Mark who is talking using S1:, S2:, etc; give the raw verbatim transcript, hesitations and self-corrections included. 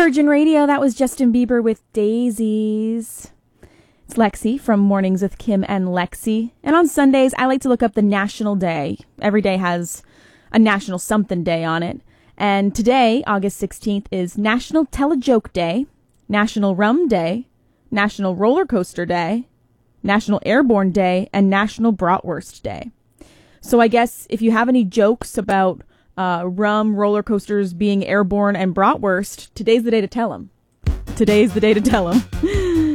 S1: Virgin Radio, that was Justin Bieber with Daisies. It's Lexi from Mornings with Kim and Lexi. And on Sundays, I like to look up the national day. Every day has a national something day on it. And today, August sixteenth, is National Tell-A-Joke Day, National Rum Day, National Roller Coaster Day, National Airborne Day, and National Bratwurst Day. So I guess if you have any jokes about uh, rum, roller coasters being airborne, and bratwurst, today's the day to tell them. Today's the day to tell them.